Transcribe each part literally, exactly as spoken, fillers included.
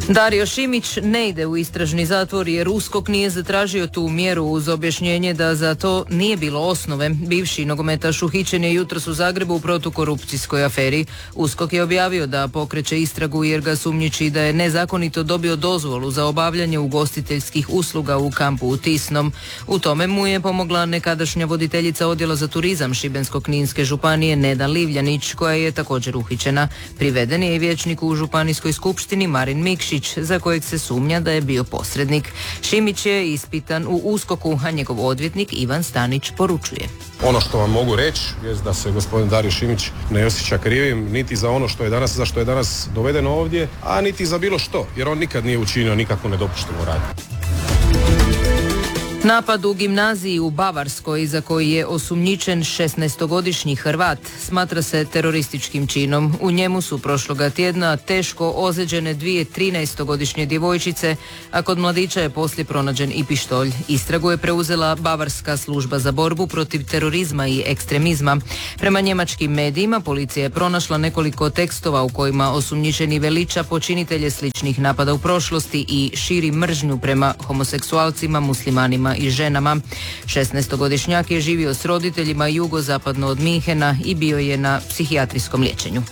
Dario Šimić ne ide u istražni zatvor jer USKOK nije zatražio tu mjeru uz objašnjenje da za to nije bilo osnove. Bivši nogometaš uhićen je jutros u Zagrebu u protukorupcijskoj aferi. USKOK je objavio da pokreće istragu jer ga sumnjiči da je nezakonito dobio dozvolu za obavljanje ugostiteljskih usluga u kampu u Tisnom. U tome mu je pomogla nekadašnja voditeljica odjela za turizam Šibensko-kninske županije Neda Livljanić, koja je također uhićena. Priveden je i vijećnik u županijskoj skupštini Marin Mikšić, za kojeg se sumnja da je bio posrednik. Šimić je ispitan u USKOK-u, a njegov odvjetnik Ivan Stanić poručuje. Ono što vam mogu reći je da se gospodin Dario Šimić ne osjeća krivim niti za ono što je danas, za što je danas doveden ovdje, a niti za bilo što, jer on nikad nije učinio nikakvu nedopuštenu radnju. Napad u gimnaziji u Bavarskoj, za koji je osumnjičen šesnaestogodišnji Hrvat, smatra se terorističkim činom. U njemu su prošloga tjedna teško ozlijeđene dvije trinaestogodišnje djevojčice, a kod mladića je poslije pronađen i pištolj. Istragu je preuzela Bavarska služba za borbu protiv terorizma i ekstremizma. Prema njemačkim medijima policija je pronašla nekoliko tekstova u kojima osumnjičeni veliča počinitelje sličnih napada u prošlosti i širi mržnju prema homoseksualcima, muslimanima i ženama. šesnaestogodišnjak je živio s roditeljima jugozapadno od Minhena i bio je na psihijatrijskom liječenju.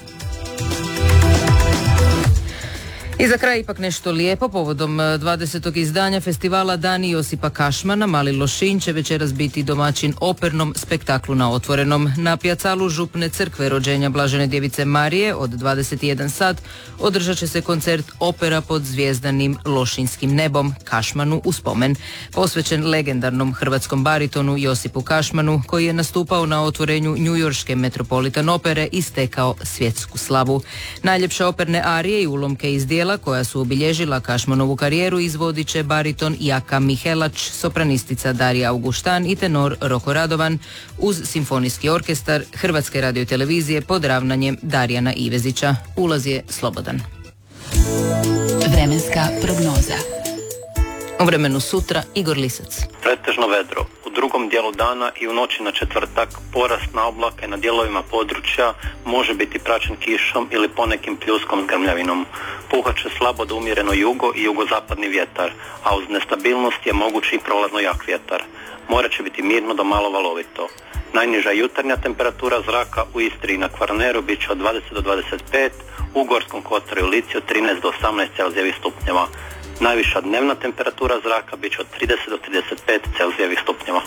I za kraj ipak nešto lijepo. Povodom dvadesetog izdanja festivala Dani Josipa Kašmana, Mali Lošinj će večeras biti domaćin opernom spektaklu na otvorenom. Na pjacalu Župne crkve rođenja Blažene djevice Marije od dvadeset jedan sat održat će se koncert Opera pod zvijezdanim lošinjskim nebom, Kašmanu u spomen, posvećen legendarnom hrvatskom baritonu Josipu Kašmanu, koji je nastupao na otvorenju njujorške Metropolitan opere i stekao svjetsku slavu. Najljepše operne arije i ulomke iz dijela koja su obilježila Kašmanovu karijeru izvodit će bariton Jaka Mihelač, sopranistica Darija Auguštan i tenor Roko Radovan uz simfonijski orkestar Hrvatske radiotelevizije pod ravnanjem Darijana Ivezića. Ulaz je slobodan. Vremenska prognoza. U vremenu sutra Igor Lisac. Pretežno vedro. U drugom dijelu dana i u noći na četvrtak porast na oblake na dijelovima područja može biti praćen kišom ili ponekim pljuskom s grmljavinom. Puhat će slabo do umjereno jugo i jugozapadni vjetar, a uz nestabilnost je mogući i prolazno jak vjetar. More će biti mirno do malo valovito. Najniža jutarnja temperatura zraka u Istri i na Kvarneru bit će od dvadeset do dvadeset pet, u Gorskom kotaru i Lici od trinaest do osamnaest celzijevih stupnjeva. Najviša dnevna temperatura zraka bit će od trideset do trideset pet celzijevih stupnjeva.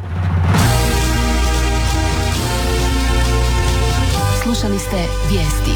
Slušali ste vijesti.